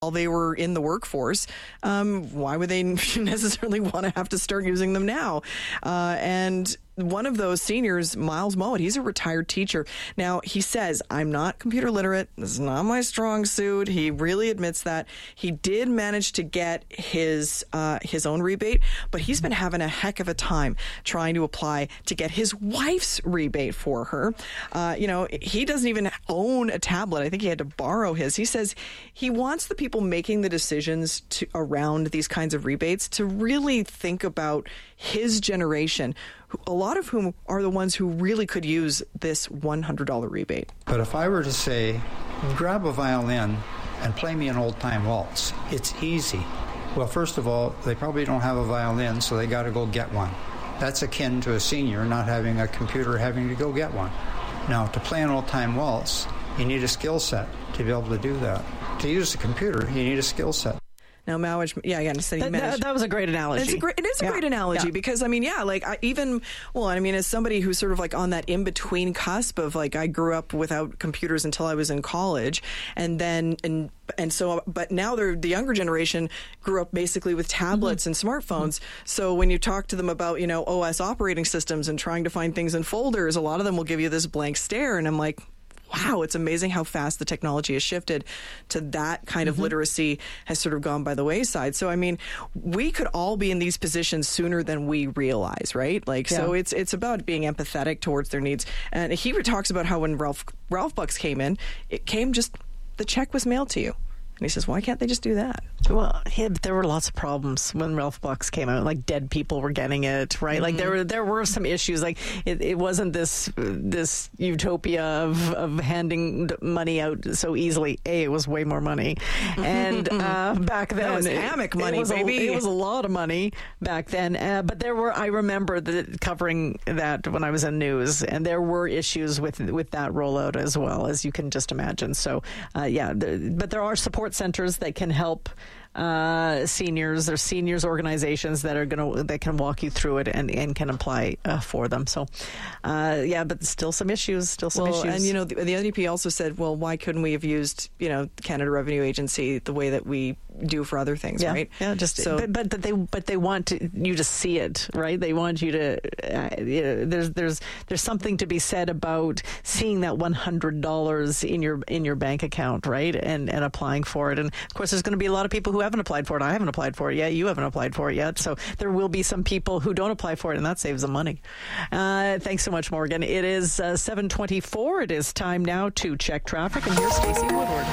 while they were in the workforce. Why would they necessarily want to have to start using them now? And one of those seniors, Miles Mowat, he's a retired teacher. Now, he says, I'm not computer literate. This is not my strong suit. He really admits that. He did manage to get his own rebate, but he's been having a heck of a time trying to apply to get his wife's rebate for her. He doesn't even own a tablet. I think he had to borrow his. He says he wants the people making the decisions around these kinds of rebates to really think about his generation, a lot of whom are the ones who really could use this $100 rebate. But if I were to say, grab a violin and play me an old-time waltz, it's easy. Well, first of all, they probably don't have a violin, so they got to go get one. That's akin to a senior not having a computer, having to go get one. Now, to play an old-time waltz, you need a skill set to be able to do that. To use a computer, you need a skill set. Now, Mowat, that was a great analogy. It is a great analogy because, as somebody who's sort of like on that in-between cusp of like, I grew up without computers until I was in college, but now the younger generation grew up basically with tablets and smartphones. So when you talk to them about, OS operating systems and trying to find things in folders, a lot of them will give you this blank stare, and I'm like, wow, it's amazing how fast the technology has shifted to that kind of literacy has sort of gone by the wayside. So, we could all be in these positions sooner than we realize, right? So it's about being empathetic towards their needs. And he talks about how when Ralph Bucks came in, it came just, the check was mailed to you. And he says, why can't they just do that? Well, but there were lots of problems when Ralph Bucks came out. Like, dead people were getting it, right? Like, there were some issues. Like, it wasn't this utopia of handing money out so easily. It was way more money. And back then... That was hammock money, baby. It was a lot of money back then. But I remember covering that when I was in news, and there were issues with that rollout as well, as you can just imagine. So, but there are support centers that can help seniors. There's seniors organizations that can walk you through it and can apply for them. So, but still some issues. And the NDP also said, well, why couldn't we have used Canada Revenue Agency the way that we do for other things, right? Yeah, but they want you to see it, right? They want you to. There's something to be said about seeing that $100 in your bank account, right? And applying for it. And of course, there's going to be a lot of people who haven't applied for it. I haven't applied for it yet. You haven't applied for it yet. So there will be some people who don't apply for it, and that saves them money. Thanks so much, Morgan. It is 7:24. It is time now to check traffic, and here's Stacey Woodward.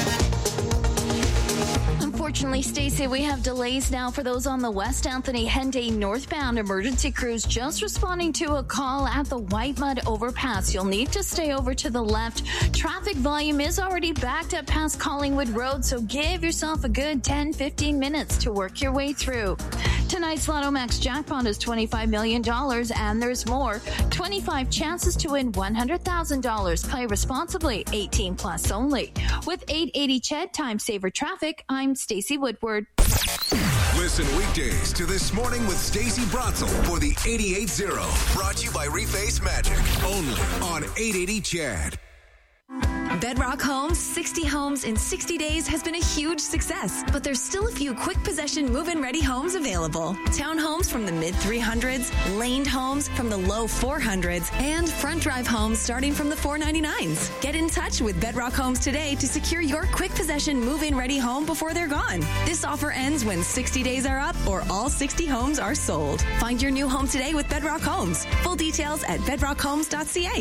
Unfortunately, Stacey, we have delays now for those on the West Anthony Henday northbound. Emergency crews just responding to a call at the White Mud overpass. You'll need to stay over to the left. Traffic volume is already backed up past Collingwood Road, so give yourself a good 10-15 minutes to work your way through. Tonight's Lotto Max jackpot is $25 million, and there's more. 25 chances to win $100,000. Play responsibly. 18 plus only. With 880 CHED Time Saver Traffic, I'm Stacey Woodward. Listen weekdays to This Morning with Stacey Brotzel for the 88.0. Brought to you by Reface Magic. Only on 880 CHED. Bedrock Homes, 60 homes in 60 days has been a huge success, but there's still a few quick possession move-in ready homes available. Townhomes from the mid 300s, laned homes from the low 400s, and front drive homes starting from the 499s. Get in touch with Bedrock Homes today to secure your quick possession move-in ready home before they're gone. This offer ends when 60 days are up or all 60 homes are sold. Find your new home today with Bedrock Homes. Full details at bedrockhomes.ca.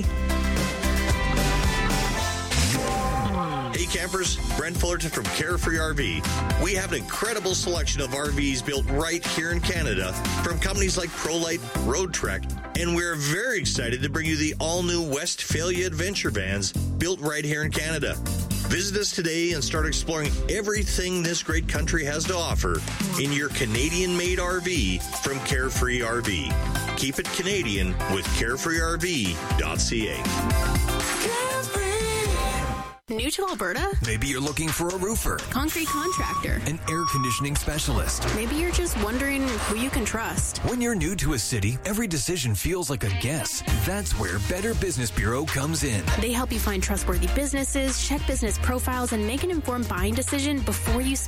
Hey campers, Brent Fullerton from Carefree RV. We have an incredible selection of RVs built right here in Canada from companies like ProLite, Road Trek, and we're very excited to bring you the all-new Westphalia Adventure Vans built right here in Canada. Visit us today and start exploring everything this great country has to offer in your Canadian-made RV from Carefree RV. Keep it Canadian with carefreerv.ca. New to Alberta? Maybe you're looking for a roofer, Concrete contractor. an air conditioning specialist. Maybe you're just wondering who you can trust. When you're new to a city, every decision feels like a guess. That's where Better Business Bureau comes in. They help you find trustworthy businesses, check business profiles, and make an informed buying decision before you